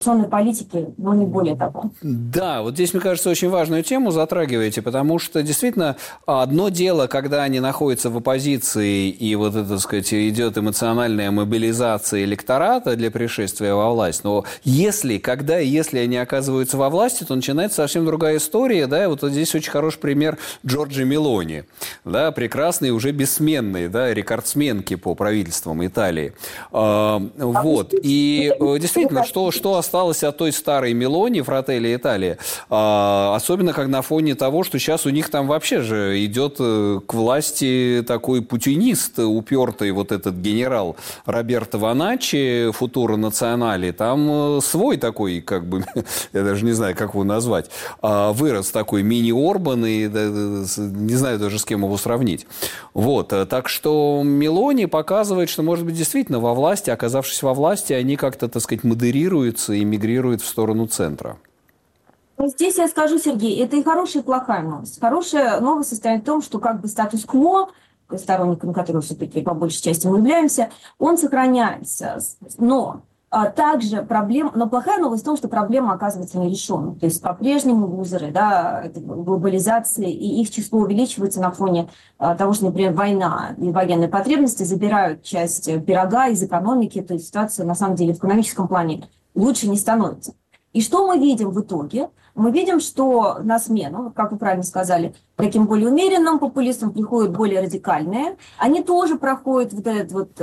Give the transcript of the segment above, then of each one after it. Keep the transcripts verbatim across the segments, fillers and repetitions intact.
политики, но не более того. Да, вот здесь, мне кажется, очень важную тему затрагиваете, потому что действительно одно дело, когда они находятся в оппозиции, и вот это, так сказать, идет эмоциональная мобилизация электората для пришествия во власть, но если, когда и если они оказываются во власти, то начинается совсем другая история, да, и вот здесь очень хороший пример Джорджи Мелони, да, прекрасный, уже бессменный, да, рекордсменки по правительствам Италии. А, вот, и действительно, что, что осталось от той старой Мелони, Фрателли Италия, а, особенно как на фоне того, что сейчас у них там вообще же идет к власти такой путинист, упертый вот этот генерал Роберто Ваначчи, Футуро Национали, там свой такой, как бы, я даже не знаю, как его назвать, вырос такой мини-Орбан, и не знаю даже, с кем его сравнить. Вот, так что Мелони показывает, что, может быть, действительно во власти, оказавшись во власти, они как-то, так сказать, модерируются и мигрируют в сторону центра. Здесь я скажу, Сергей, это и хорошая, и плохая новость. Хорошая новость состоит в том, что как бы статус-кво, сторонниками которого все-таки по большей части мы являемся, он сохраняется. Но а, также проблема, но плохая новость в том, что проблема оказывается нерешенной. То есть по-прежнему лузеры, да, глобализации, и их число увеличивается на фоне а, того, что, например, война и военные потребности забирают часть пирога из экономики. То есть ситуация, на самом деле, в экономическом плане лучше не становится. И что мы видим в итоге? Мы видим, что на смену, как вы правильно сказали, таким более умеренным популистам приходят более радикальные. Они тоже проходят вот этот вот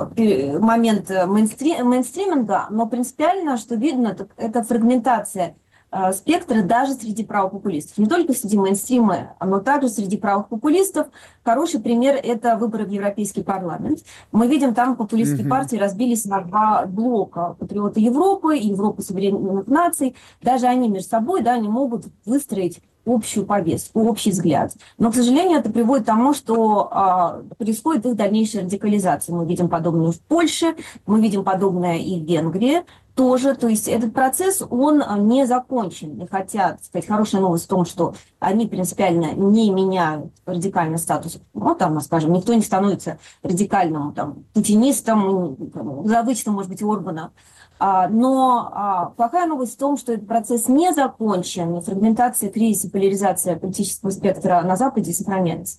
э, момент мейнстри, мейнстриминга, но принципиально, что видно, это, это фрагментация э, спектра даже среди правопопулистов. Не только среди мейнстрима, но также среди правых популистов. Хороший пример – это выборы в Европейский парламент. Мы видим, там популистские mm-hmm. партии разбились на два блока. Патриоты Европы и Европы суверенных наций. Даже они между собой, да, не могут выстроить общую повестку, общий взгляд. Но, к сожалению, это приводит к тому, что а, происходит их дальнейшая радикализация. Мы видим подобное в Польше, мы видим подобное и в Венгрии тоже. То есть этот процесс, он не закончен. И хотя, так сказать, хорошая новость в том, что они принципиально не меняют радикальный статус. Ну, там, скажем, никто не становится радикальным там, путинистом, завычным, может быть, Орбана. А, но а, плохая новость в том, что этот процесс не закончен, и фрагментация, кризис и поляризация политического спектра на Западе сохраняется.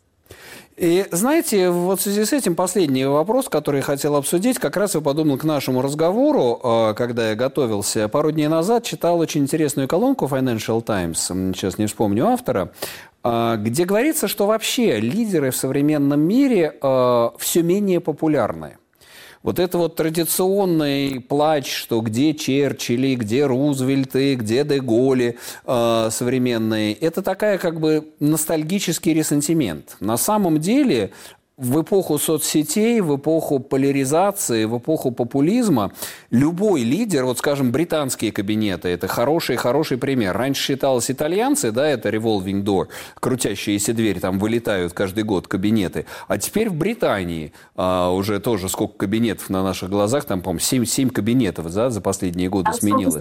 И знаете, вот в связи с этим последний вопрос, который я хотел обсудить, как раз я подумал к нашему разговору, когда я готовился. Пару дней назад читал очень интересную колонку Financial Times, сейчас не вспомню автора, где говорится, что вообще лидеры в современном мире все менее популярны. Вот это вот традиционный плач, что где Черчилли, где Рузвельты, где де Голли э, современные, это такая как бы ностальгический ресентимент. На самом деле в эпоху соцсетей, в эпоху поляризации, в эпоху популизма любой лидер, вот, скажем, британские кабинеты, это хороший-хороший пример. Раньше считалось итальянцы, да, это revolving door, крутящиеся двери, там вылетают каждый год кабинеты. А теперь в Британии а, уже тоже сколько кабинетов на наших глазах, там, по-моему, семь, семь кабинетов, да, за последние годы а сменилось.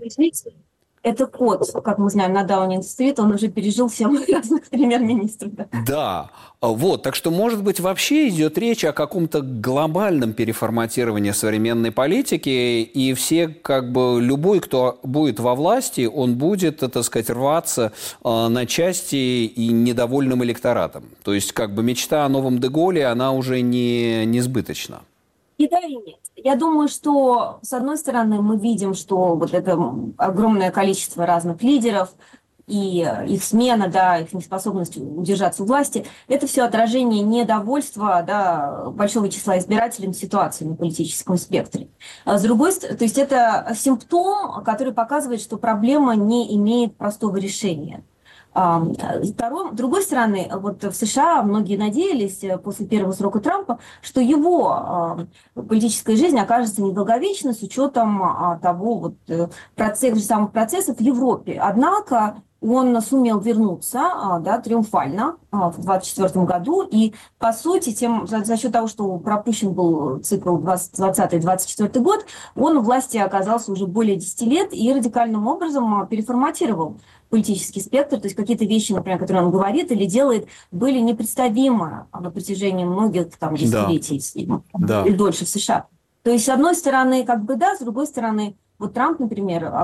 Это код, как мы знаем, на Даунинг-стрит, он уже пережил семь разных премьер-министров. Да. да, вот, так что, может быть, вообще идет речь о каком-то глобальном переформатировании современной политики, и все, как бы, любой, кто будет во власти, он будет, так сказать, рваться э, на части и недовольным электоратом. То есть, как бы, мечта о новом де Голле, она уже не, не сбыточна. И да, и нет. Я думаю, что, с одной стороны, мы видим, что вот это огромное количество разных лидеров и их смена, да, их неспособность удержаться у власти, это все отражение недовольства, да, большого числа избирателей ситуации на политическом спектре. А с другой стороны, то есть это симптом, который показывает, что проблема не имеет простого решения. Второй, с другой стороны, вот в США многие надеялись после первого срока Трампа, что его политическая жизнь окажется недолговечной с учетом того вот процесс, тех же самых процессов в Европе. Однако он сумел вернуться, да, триумфально в двадцать четвёртом году, и, по сути, тем, за, за счет того, что пропущен был цикл двадцатый двадцать четвёртый год, он у власти оказался уже более десяти лет и радикальным образом переформатировал политический спектр, то есть какие-то вещи, например, которые он говорит или делает, были непредставимы на протяжении многих там, десятилетий да. и, да. и дольше в США. То есть, с одной стороны, как бы да, с другой стороны, Вот Трамп, например,